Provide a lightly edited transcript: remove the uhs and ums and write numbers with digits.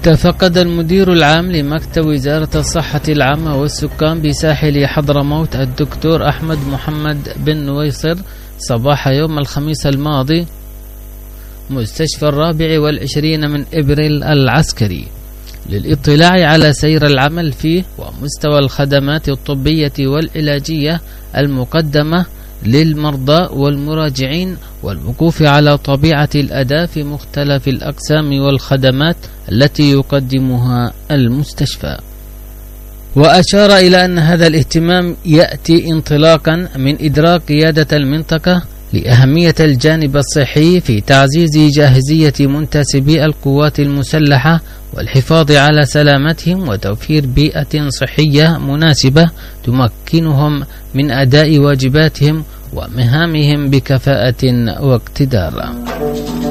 تفقد المدير العام لمكتب وزارة الصحة العامة والسكان بساحل حضرموت الدكتور أحمد محمد بن نويصر صباح يوم الخميس الماضي مستشفى 24 من إبريل العسكري للإطلاع على سير العمل فيه ومستوى الخدمات الطبية والعلاجية المقدمة للمرضى والمراجعين والوقوف على طبيعة الأداء في مختلف الأقسام والخدمات التي يقدمها المستشفى. وأشار إلى أن هذا الاهتمام يأتي انطلاقا من إدراك قيادة المنطقة لأهمية الجانب الصحي في تعزيز جاهزية منتسبي القوات المسلحة والحفاظ على سلامتهم وتوفير بيئة صحية مناسبة تمكنهم من أداء واجباتهم ومهامهم بكفاءة واقتدار.